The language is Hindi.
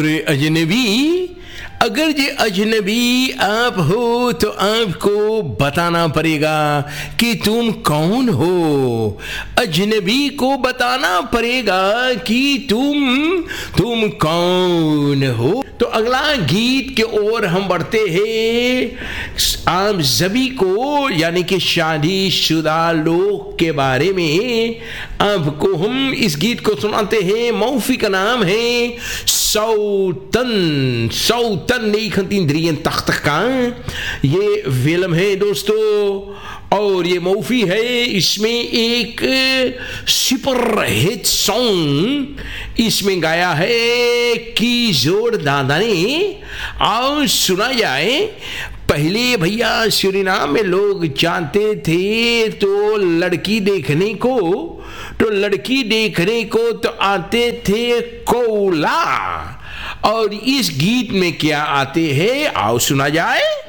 अजनबी, अगर ये अजनबी आप हो तो आपको बताना पड़ेगा कि तुम कौन हो। अजनबी को बताना पड़ेगा कि तुम कौन हो। तो अगला गीत के ओर हम बढ़ते हैं। आप सभी को यानी कि शादीशुदा लोग के बारे में आपको हम इस गीत को सुनाते हैं। मौफी का नाम है सौतन। सौतन नहीं खंतीन द्रियन तख्त का ये फिल्म है दोस्तों, और ये मौफी है। इसमें एक सुपर हिट सॉन्ग इसमें गाया है किशोर दादा ने। और सुना जाए। पहले भैया सुरीनाम में लोग जानते थे तो लड़की देखने को तो आते थे कोला। और इस गीत में क्या आते हैं आओ सुना जाए।